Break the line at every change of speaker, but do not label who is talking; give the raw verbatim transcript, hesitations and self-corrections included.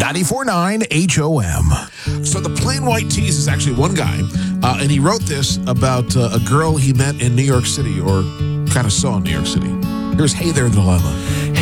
ninety-four point nine H O M. So the Plain White T's is actually one guy, uh, and he wrote this about uh, a girl he met in New York City, or kind of saw in New York City. Here's Hey There Dilemma.